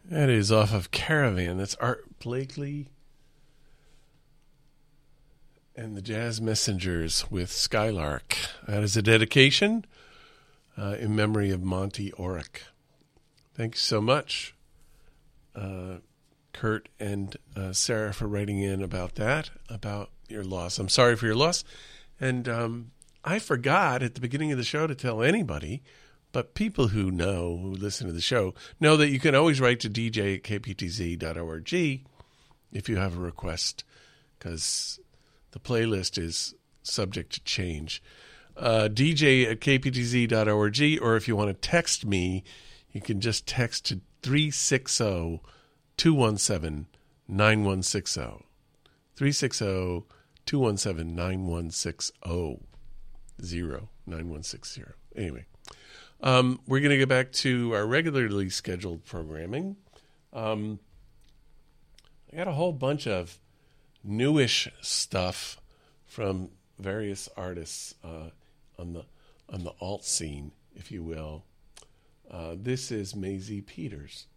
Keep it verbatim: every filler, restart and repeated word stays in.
That is off of Caravan. That's Art Blakely and the Jazz Messengers with Skylark. That is a dedication uh, in memory of Monty Orrick. Thanks so much, uh, Kurt and uh, Sarah, for writing in about that, about your loss. I'm sorry for your loss. And um, I forgot at the beginning of the show to tell anybody, but people who know, who listen to the show, know that you can always write to d j at k p t z dot org if you have a request, because the playlist is subject to change. Uh, d j at k p t z dot org, or if you want to text me, you can just text to three six zero, two one seven, nine one six zero. three six zero, two one seven, nine one six zero. Zero, nine one six zero. Anyway. Um, we're going to get back to our regularly scheduled programming. Um, I got a whole bunch of newish stuff from various artists uh, on the on the alt scene, if you will. Uh, this is Maisie Peters.